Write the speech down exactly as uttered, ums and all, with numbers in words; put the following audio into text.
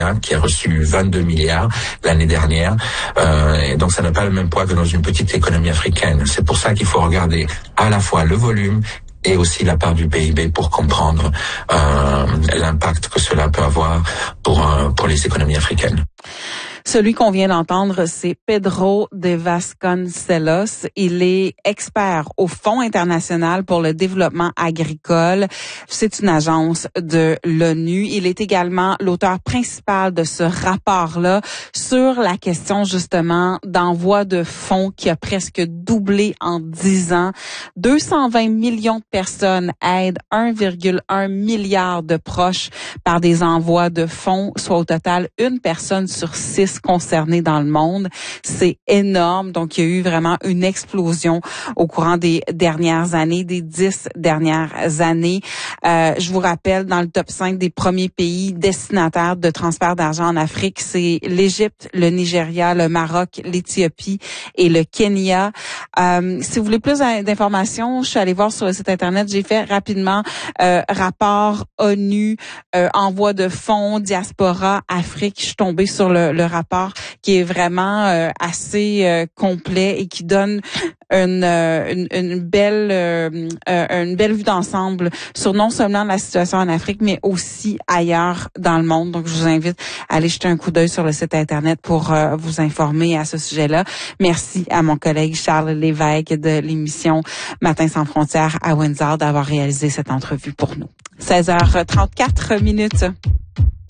qui a reçu vingt-deux milliards l'année dernière. Euh, et donc ça n'a pas le même poids que dans une petite économie africaine. C'est pour ça qu'il faut regarder à la fois le volume et aussi la part du P I B pour comprendre euh, l'impact que cela peut avoir pour, euh, pour les économies africaines. Celui qu'on vient d'entendre, c'est Pedro de Vasconcelos. Il est expert au Fonds international pour le développement agricole. C'est une agence de l'ONU. Il est également l'auteur principal de ce rapport-là sur la question justement d'envoi de fonds qui a presque doublé en dix ans. deux cent vingt millions de personnes aident un virgule un milliard de proches par des envois de fonds, soit au total une personne sur six concernés dans le monde. C'est énorme. Donc, il y a eu vraiment une explosion au courant des dernières années, des dix dernières années. Euh, je vous rappelle, dans le top cinq des premiers pays destinataires de transfert d'argent en Afrique, c'est l'Égypte, le Nigeria, le Maroc, l'Éthiopie et le Kenya. Euh, si vous voulez plus d'informations, je suis allée voir sur le site Internet. J'ai fait rapidement euh, rapport ONU, euh, envoi de fonds, diaspora, Afrique. Je suis tombée sur le, le rapport qui est vraiment euh, assez euh, complet et qui donne une, une, une belle euh, euh, une belle vue d'ensemble sur non seulement la situation en Afrique, mais aussi ailleurs dans le monde. Donc, je vous invite à aller jeter un coup d'œil sur le site Internet pour euh, vous informer à ce sujet-là. Merci à mon collègue Charles Lévesque de l'émission Matin sans frontières à Windsor d'avoir réalisé cette entrevue pour nous. seize heures trente-quatre minutes.